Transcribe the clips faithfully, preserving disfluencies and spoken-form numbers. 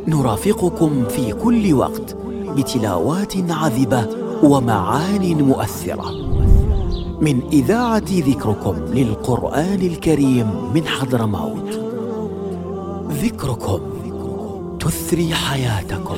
نرافقكم في كل وقت بتلاوات عذبة ومعان مؤثرة من إذاعة ذكركم للقرآن الكريم من حضرموت. ذكركم تثري حياتكم.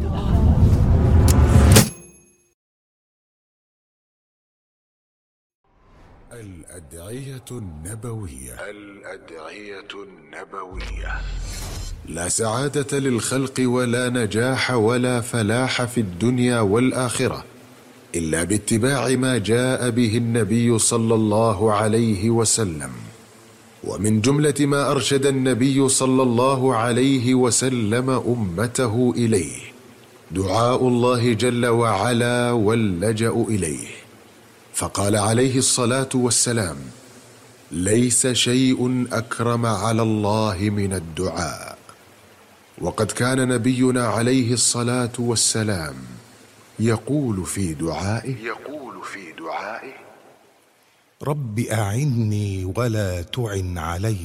الأدعية النبوية. الأدعية النبوية. لا سعادة للخلق ولا نجاح ولا فلاح في الدنيا والآخرة إلا باتباع ما جاء به النبي صلى الله عليه وسلم. ومن جملة ما أرشد النبي صلى الله عليه وسلم أمته إليه دعاء الله جل وعلا واللجأ إليه، فقال عليه الصلاة والسلام: ليس شيء أكرم على الله من الدعاء. وقد كان نبينا عليه الصلاة والسلام يقول في دعائه يقول في دعائه رب أعني ولا تعن علي،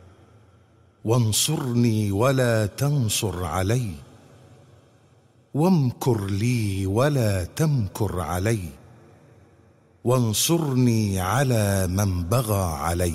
وانصرني ولا تنصر علي، وامكر لي ولا تمكر علي، وانصرني على من بغى علي.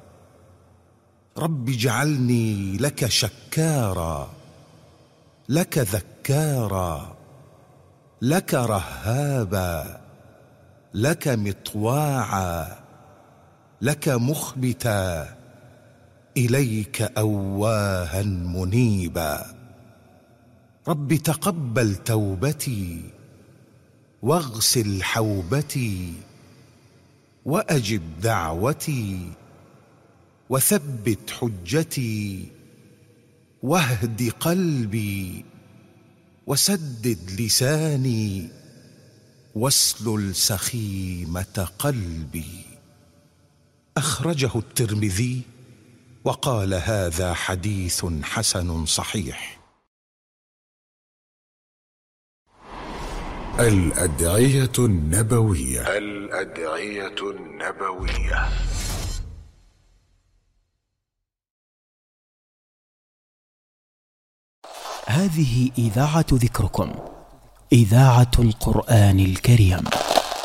رب اجعلني لك شكارا، لك ذكارا، لك رهابا، لك مطواعا، لك مخبتا، إليك أواها منيبا. رب تقبل توبتي، واغسل حوبتي، وأجب دعوتي، وثبت حجتي، واهد قلبي، وسدد لساني، واسلل سخيمة قلبي. أخرجه الترمذي وقال هذا حديث حسن صحيح. الأدعية النبوية. الأدعية النبوية. هذه إذاعة ذكركم، إذاعة القرآن الكريم.